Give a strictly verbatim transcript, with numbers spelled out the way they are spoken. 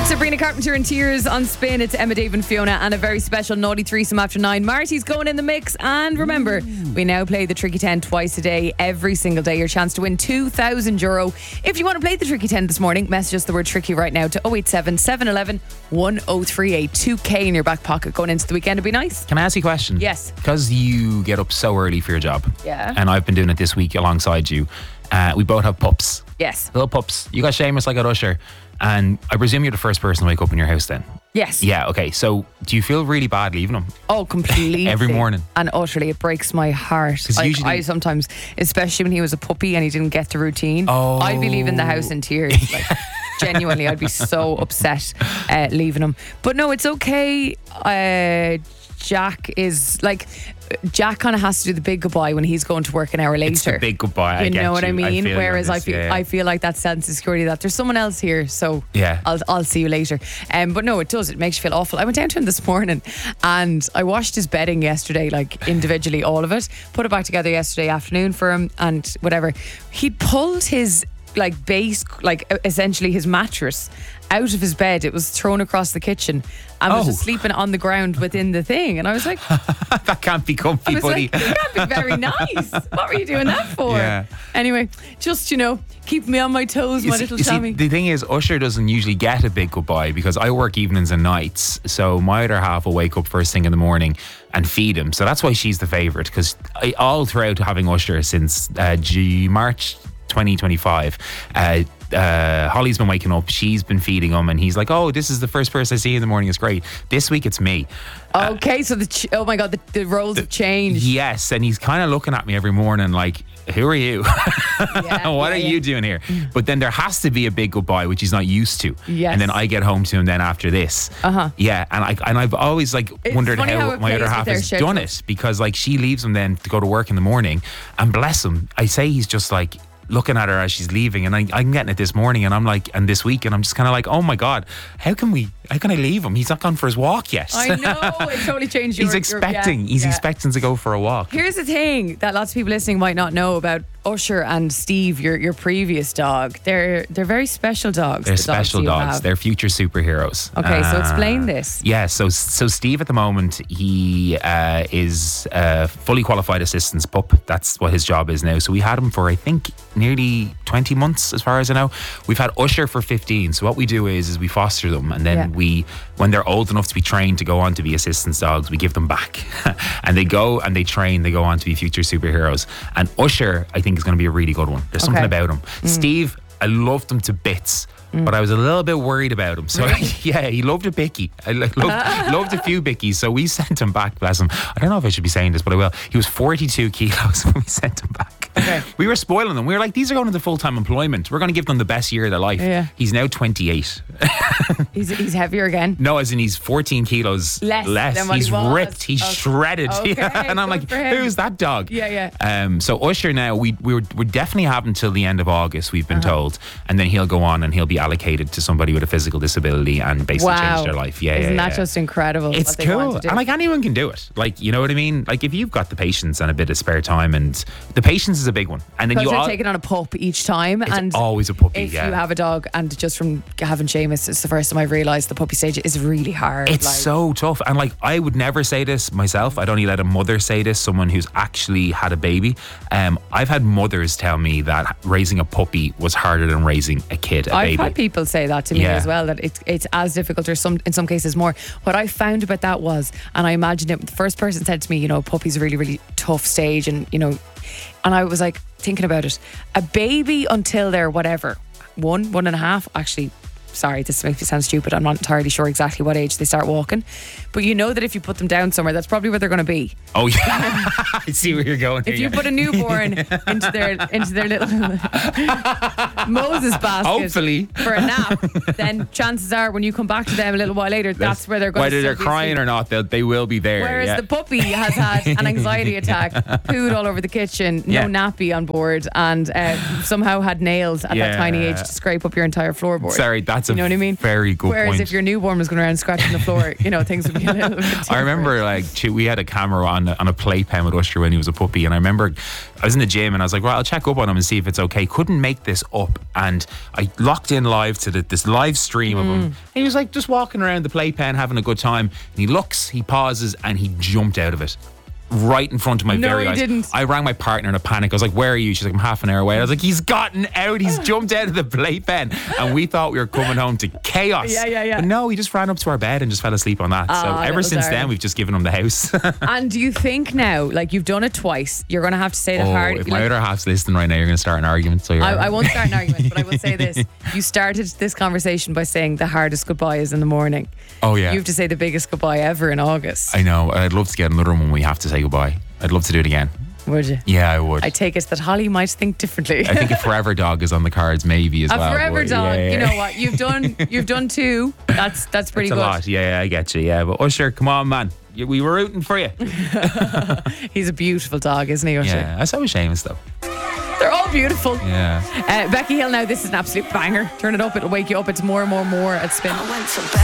Sabrina Carpenter in Tears on Spin. It's Emma, Dave and Fiona and a very special naughty threesome after nine. Marty's going in the mix, and remember, we now play the Tricky ten twice a day, every single day. Your chance to win two thousand euro. If you want to play the Tricky ten this morning, message us the word tricky right now to oh eight seven, seven one one, one oh three eight. two K in your back pocket going into the weekend. It'd be nice. Can I ask you a question? Yes. Because you get up so early for your job. Yeah. And I've been doing it this week alongside you. Uh, we both have pups. Yes. Little pups. You got Seamus, I got Usher. And I presume you're the first person to wake up in your house then? Yes. Yeah, okay. So do you feel really bad leaving them? Oh, completely. Every morning? And utterly. It breaks my heart. I, usually- I sometimes, especially when he was a puppy and he didn't get the routine, Oh. I'd be leaving the house in tears. Like, genuinely, I'd be so upset uh, leaving him. But no, it's okay. Uh, Jack is like... Jack kind of has to do the big goodbye when he's going to work an hour later. It's the big goodbye. I You get know what you. I mean? feel you on Whereas I this, feel yeah, yeah. I feel like that sense of security that there's someone else here, so Yeah. I'll I'll see you later. Um, but no, it does. It makes you feel awful. I went down to him this morning and I washed his bedding yesterday, like individually, all of it. Put it back together yesterday afternoon for him and whatever. He'd pulled his like base, like essentially his mattress out of his bed. It was thrown across the kitchen and was Oh. just sleeping on the ground within the thing. And I was like, That can't be comfy, I was buddy. like, you can't be very nice. What were you doing that for? Yeah. Anyway, just, you know, keep me on my toes, You my see- little you see, Tommy. the thing is, Usher doesn't usually get a big goodbye because I work evenings and nights. So my other half will wake up first thing in the morning and feed him. So that's why she's the favourite, because all throughout having Usher since uh, G- March twenty twenty-five, uh, uh, Holly's been waking up, she's been feeding him, and he's like, oh, this is the first person I see in the morning, it's great. This week it's me. Okay, so the ch- oh my god, the, the roles have changed. Yes, and he's kind of looking at me every morning like, who are you? Yeah, what yeah, are yeah. you doing here? But then there has to be a big goodbye, which he's not used to. Yes. And then I get home to him then after this. Uh-huh. Yeah, and I and I've always like It's wondered funny how, how it my plays other with half their has done schedules. it, because like she leaves him then to go to work in the morning, and bless him, I say he's just like looking at her as she's leaving, and I, I'm getting it this morning, and I'm like, and this week, and I'm just kind of like, oh my god, how can we? How can I leave him? He's not gone for his walk yet. I know, it totally changed your... He's your- expecting. yeah, he's yeah. expecting to go for a walk. Here's the thing that lots of people listening might not know about Usher and Steve, your your previous dog. They're they're very special dogs. They're the dogs special you dogs. have. They're future superheroes. Okay, so Uh, explain this. Yeah, so so Steve at the moment, he uh, is a fully qualified assistance pup. That's what his job is now. So we had him for I think nearly twenty months, as far as I know. We've had Usher for fifteen. So what we do is is we foster them, and then Yeah. we, when they're old enough to be trained to go on to be assistance dogs, we give them back, and they go and they train. They go on to be future superheroes. And Usher, I think, is going to be a really good one. There's something Okay. about him. Steve, I loved him to bits. But I was a little bit worried about him. So yeah, he loved a bicky. I like, loved, loved a few bickies. So we sent him back, bless him. I don't know if I should be saying this, but I will. He was forty-two kilos when we sent him back. Okay. We were spoiling them. We were like, these are going into full-time employment. We're going to give them the best year of their life. Yeah. He's now twenty-eight. He's he's heavier again. No, as in he's fourteen kilos Less than what he's he was. ripped. He's Okay. shredded. Okay, Yeah. And I'm good like, for him. who's that dog? Yeah, yeah. Um, so Usher now, we we we're, we're definitely have until the end of August, we've been Uh-huh. told. And then he'll go on and he'll be allocated to somebody with a physical disability and basically Wow. change their life. Yeah, Isn't yeah, that yeah. just incredible? It's what they want cool. to do? And like anyone can do it. Like, you know what I mean? Like if you've got the patience and a bit of spare time, and the patience is a big one. And then Because you you're all, taking on a pup each time, it's and always a puppy. if yeah. you have a dog, and just from having Seamus, it's the first time I've realised the puppy stage is really hard. It's like, so tough. And like, I would never say this myself. I'd only let a mother say this, someone who's actually had a baby. Um, I've had mothers tell me that raising a puppy was harder than raising a kid, a I've baby. had people say that to me Yeah. as well, that it's it's as difficult, or some in some cases more. What I found about that was, and I imagined it, the first person said to me, you know, puppy's a really, really tough stage, and you know, and I was like thinking about it. A baby until they're whatever, one, one and a half, actually, sorry, this makes me sound stupid, I'm not entirely sure exactly what age they start walking, but you know that if you put them down somewhere, that's probably where they're going to be. Oh yeah, I see where you're going. If here, you yeah. put a newborn into their into their little Moses basket, Hopefully. for a nap, then chances are when you come back to them a little while later, that's, where they're going whether to they're crying or not, they'll- they will be there. Whereas yeah. the puppy has had an anxiety attack, pooed all over the kitchen, no Yeah. nappy on board, and uh, somehow had nails at that tiny Yeah. age to scrape up your entire floorboard. Sorry, that's That's you know a what I mean? very good Whereas point. if your newborn was going around scratching the floor, you know, things would be a little bit different. I remember like ch- we had a camera on on a playpen with Usher when he was a puppy, and I remember I was in the gym and I was like, well, I'll check up on him and see if it's okay. Couldn't make this up, and I locked in live to the, this live stream of him. And he was like just walking around the playpen having a good time, and he looks, he pauses, and he jumped out of it. Right in front of my No, very he eyes. didn't. I rang my partner in a panic. I was like, where are you? She's like, I'm half an hour away. I was like, he's gotten out. He's jumped out of the playpen. And we thought we were coming home to chaos. Yeah, yeah, yeah. But no, he just ran up to our bed and just fell asleep on that. Ah, so ever little since then, darling. we've just given him the house. And do you think now, like you've done it twice, you're going to have to say the Oh, hard. if my like, other half's listening right now, you're going to start an argument. So you're I, I won't start an argument, but I will say this. You started this conversation by saying the hardest goodbye is in the morning. Oh, yeah. You have to say the biggest goodbye ever in August. I know. I'd love to get another one when we have to say goodbye. I'd love to do it again. Would you? Yeah, I would. I take it that Holly might think differently. I think a forever dog is on the cards, maybe as A well. forever but dog. yeah, yeah. You know what? You've done. You've done two. That's that's pretty It's a good. lot. Yeah, yeah, I get you. Yeah, but Usher, come on, man. You- We were rooting for you. He's a beautiful dog, isn't he, Usher? Yeah, I saw Seamus though. They're all beautiful. Yeah. Uh, Becky Hill. Now this is an absolute banger. Turn it up. It'll wake you up. It's more and more and more at Spin. I went to bed.